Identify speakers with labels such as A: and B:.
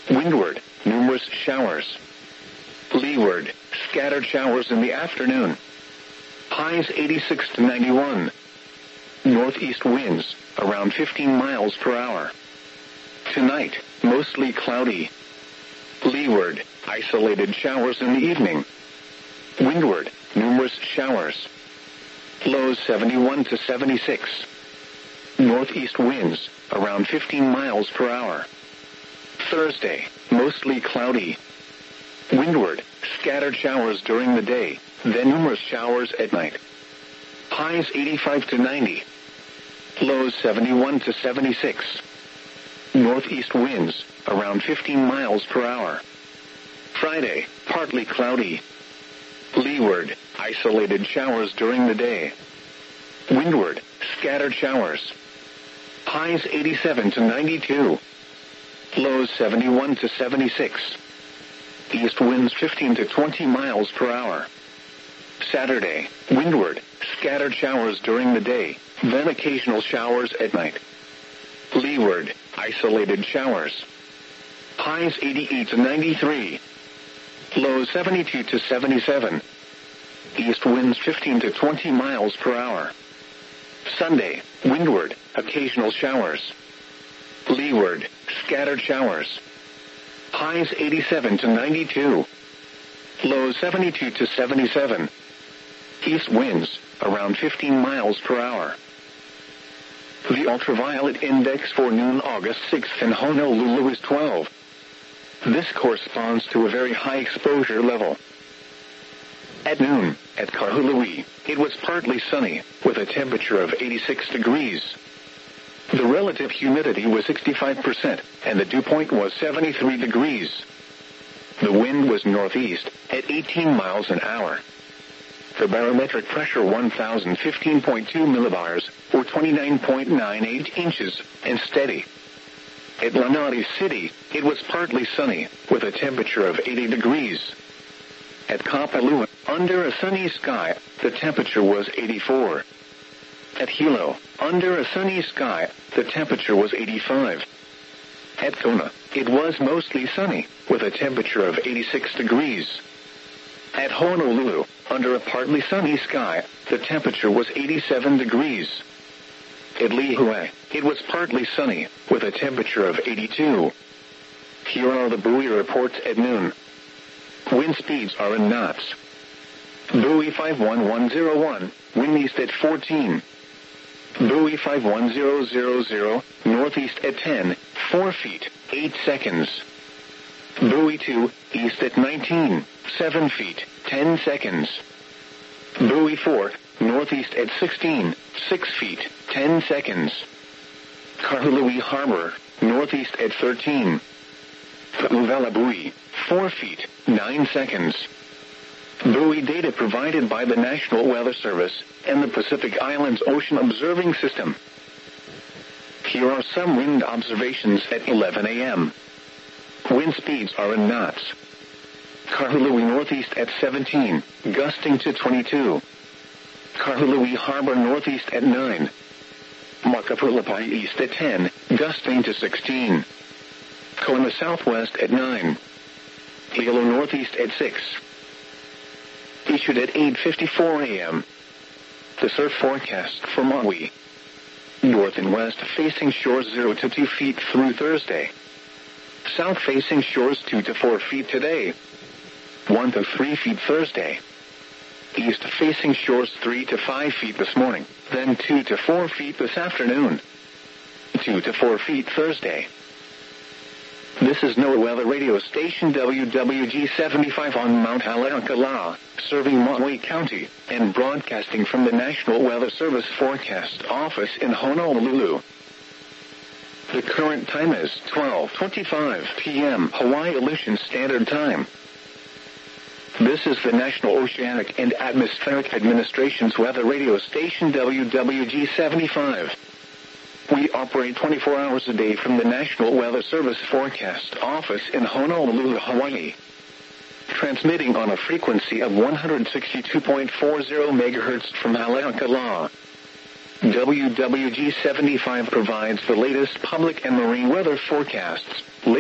A: Windward, numerous showers. Leeward, scattered showers in the afternoon. Highs 86 to 91. Northeast winds, around 15 miles per hour. Tonight, mostly cloudy. Leeward, isolated showers in the evening. Windward, numerous showers. Lows 71 to 76. Northeast winds, around 15 miles per hour. Thursday, mostly cloudy. Windward, scattered showers during the day, then numerous showers at night. Highs 85 to 90. Lows 71 to 76. Northeast winds, around 15 miles per hour. Friday, partly cloudy. Leeward, isolated showers during the day. Windward, scattered showers. Highs 87 to 92. Lows 71 to 76. East winds 15 to 20 miles per hour. Saturday, windward, scattered showers during the day, then occasional showers at night. Leeward, isolated showers. Highs 88 to 93. Lows 72 to 77. East winds 15 to 20 miles per hour. Sunday, windward, occasional showers. Leeward, scattered showers. Highs 87 to 92. Lows 72 to 77. East winds, around 15 miles per hour. The ultraviolet index for noon August 6th in Honolulu is 12. This corresponds to a very high exposure level. At noon, at Kahului, it was partly sunny, with a temperature of 86 degrees. The relative humidity was 65%, and the dew point was 73 degrees. The wind was northeast, at 18 miles an hour. The barometric pressure 1,015.2 millibars, or 29.98 inches, and steady. At Lanai City, it was partly sunny, with a temperature of 80 degrees. At Kapalua, under a sunny sky, the temperature was 84. At Hilo, under a sunny sky, the temperature was 85. At Kona, it was mostly sunny, with a temperature of 86 degrees. At Honolulu, under a partly sunny sky, the temperature was 87 degrees. At Lihue, it was partly sunny, with a temperature of 82. Here are the buoy reports at noon. Wind speeds are in knots. Buoy 51101, wind east at 14. Buoy 51000, northeast at 10, 4 feet, 8 seconds. Buoy 2, east at 19, 7 feet, 10 seconds. Buoy 4, northeast at 16, 6 feet, 10 seconds. Kahului Harbor, northeast at 13. Pu'uvela Buoy, 4 feet, 9 seconds. Buoy data provided by the National Weather Service and the Pacific Islands Ocean Observing System. Here are some wind observations at 11 a.m. Wind speeds are in knots. Kahului northeast at 17, gusting to 22. Kahului Harbor northeast at 9. Makapulapai east at 10, gusting to 16. Kona southwest at 9. Hilo northeast at 6. Issued at 8:54 a.m. The surf forecast for Maui. North and west facing shores 0 to 2 feet through Thursday. South facing shores 2 to 4 feet today. 1 to 3 feet Thursday. East facing shores 3 to 5 feet this morning, then 2 to 4 feet this afternoon. 2 to 4 feet Thursday. This is NOAA Weather Radio Station WWG 75 on Mount Haleakala, serving Maui County, and broadcasting from the National Weather Service Forecast Office in Honolulu. The current time is 12:25 p.m. Hawaii Aleutian Standard Time. This is the National Oceanic and Atmospheric Administration's Weather Radio Station WWG 75. We operate 24 hours a day from the National Weather Service Forecast Office in Honolulu, Hawaii. Transmitting on a frequency of 162.40 megahertz from Haleakala. WWG 75 provides the latest public and marine weather forecasts,